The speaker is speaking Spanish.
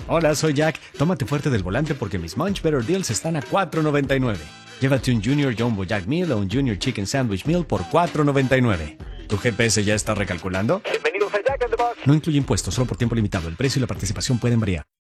Hola, soy Jack. Tómate fuerte del volante porque mis Munch Better Deals están a $4.99. Llévate un Junior Jumbo Jack Meal o un Junior Chicken Sandwich Meal por $4.99. ¿Tu GPS ya está recalculando? Bienvenidos a Jack and the Box. No incluye impuestos, solo por tiempo limitado. El precio y la participación pueden variar.